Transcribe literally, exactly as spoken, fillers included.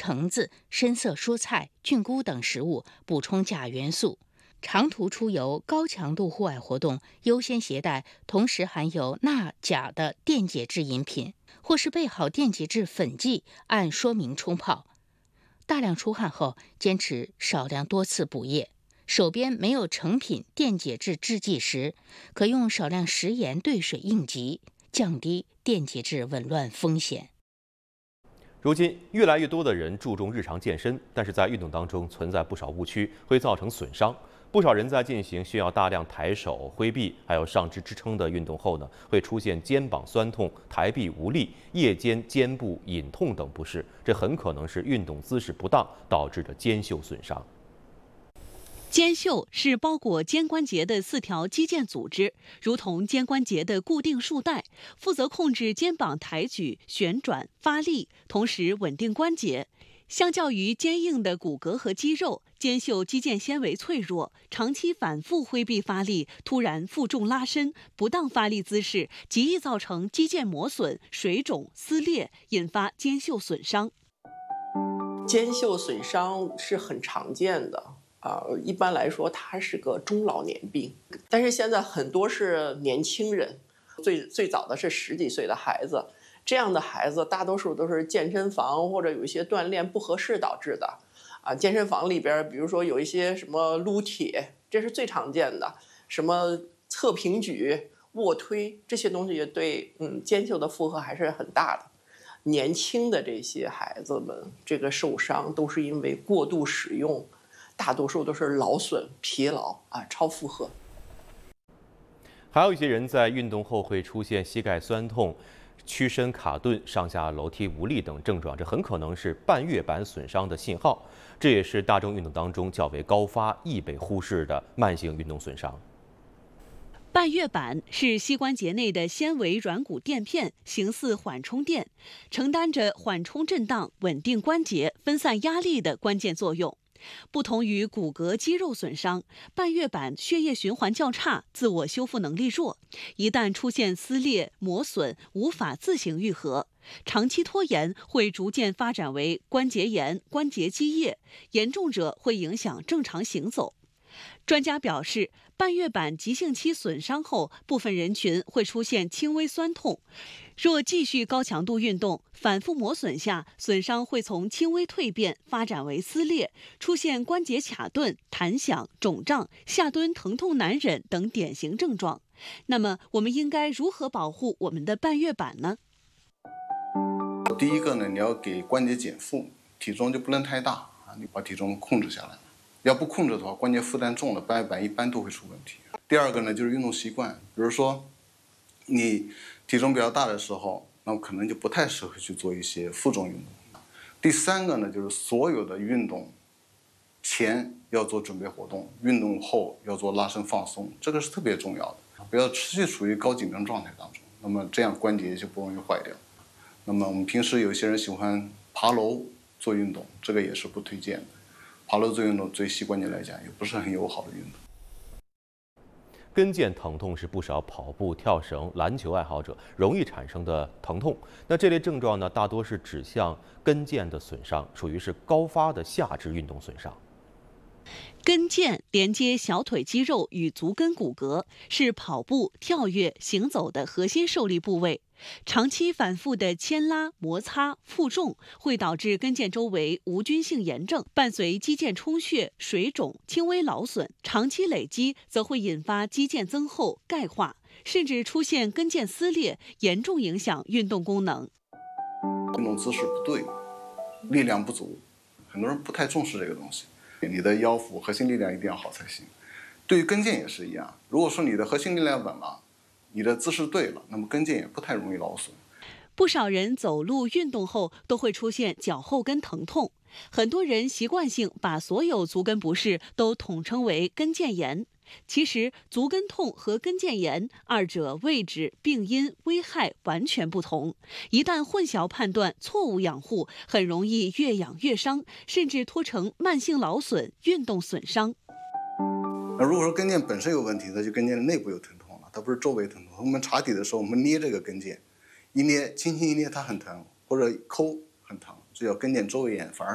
橙子、深色蔬菜、菌菇等食物，补充钾元素。长途出游、高强度户外活动优先携带同时含有钠、钾的电解质饮品，或是备好电解质粉剂，按说明冲泡。大量出汗后，坚持少量多次补液。手边没有成品电解质制剂时，可用少量食盐兑水应急，降低电解质紊乱风险。 如今，越来越多的人注重日常健身，但是在运动当中存在不少误区，会造成损伤。不少人在进行需要大量抬手、挥臂，还有上肢支撑的运动后呢，会出现肩膀酸痛、抬臂无力、夜间肩部隐痛等不适，这很可能是运动姿势不当导致的肩袖损伤。 肩袖是包裹肩关节的四条肌腱组织，如同肩关节的固定束带，负责控制肩膀抬举、旋转、发力，同时稳定关节。相较于坚硬的骨骼和肌肉，肩袖肌腱纤维脆弱，长期反复挥臂发力，突然负重拉伸、不当发力姿势，极易造成肌腱磨损、水肿、撕裂，引发肩袖损伤。 肩袖损伤是很常见的。啊、呃，一般来说，它是个中老年病，但是现在很多是年轻人，最最早的是十几岁的孩子，这样的孩子大多数都是健身房或者有一些锻炼不合适导致的。啊，健身房里边，比如说有一些什么撸铁，这是最常见的，什么侧平举、卧推这些东西，对嗯肩袖的负荷还是很大的。年轻的这些孩子们，这个受伤都是因为过度使用。大多数都是劳损、疲劳啊，超负荷。 还有一些人在运动后会出现膝盖酸痛、屈伸卡顿、上下楼梯无力等症状，这很可能是半月板损伤的信号。这也是大众运动当中较为高发、易被忽视的慢性运动损伤。 半月板是膝关节内的纤维软骨垫片，形似缓冲垫，承担着缓冲震荡、稳定关节、分散压力的关键作用。不同于骨骼肌肉损伤，半月板血液循环较差，自我修复能力弱，一旦出现撕裂、磨损，无法自行愈合，长期拖延会逐渐发展为关节炎、关节积液，严重者会影响正常行走。专家表示，半月板急性期损伤后，部分人群会出现轻微酸痛。若继续高强度运动，反复磨损下，损伤会从轻微蜕变发展为撕裂，出现关节卡顿、弹响、肿胀、下蹲疼痛难忍等典型症状。那么，我们应该如何保护我们的半月板呢？ 第一个呢，你要给关节减负，体重就不能太大啊，你把体重控制下来。要不控制的话，关节负担重了，半月板一般都会出问题。第二个呢，就是运动习惯，比如说你体重比较大的时候，那么可能就不太适合去做一些负重运动。第三个呢，就是所有的运动前要做准备活动，运动后要做拉伸放松，这个是特别重要的，不要持续处于高紧张状态当中，那么这样关节就不容易坏掉。那么我们平时有些人喜欢爬楼做运动，这个也是不推荐的。爬楼做运动对膝关节来讲也不是很友好的运动。 跟腱疼痛是不少跑步、跳绳、篮球爱好者容易产生的疼痛。那这类症状呢，大多是指向跟腱的损伤，属于是高发的下肢运动损伤。 跟腱连接小腿肌肉与足跟骨骼，是跑步、跳跃、行走的核心受力部位。长期反复的牵拉、摩擦、负重会导致跟腱周围无菌性炎症，伴随肌腱充血、水肿、轻微劳损。长期累积则会引发肌腱增厚、钙化，甚至出现跟腱撕裂，严重影响运动功能。 运动姿势不对，力量不足，很多人不太重视这个东西。你的腰腹核心力量一定要好才行。对于跟腱也是一样，如果说你的核心力量稳了，你的姿势对了，那么跟腱也不太容易劳损。 不少人走路运动后都会出现脚后跟疼痛，很多人习惯性把所有足跟不适都统称为跟腱炎。其实，足跟痛和跟腱炎二者位置、病因、危害完全不同。一旦混淆判断、错误养护，很容易越养越伤，甚至拖成慢性劳损、运动损伤。 那如果说跟腱本身有问题，那就跟腱的内部有疼痛了，它不是周围疼痛。我们查体的时候，我们捏这个跟腱，一捏，轻轻一捏它很疼，或者抠很疼，这叫跟腱周围炎，反而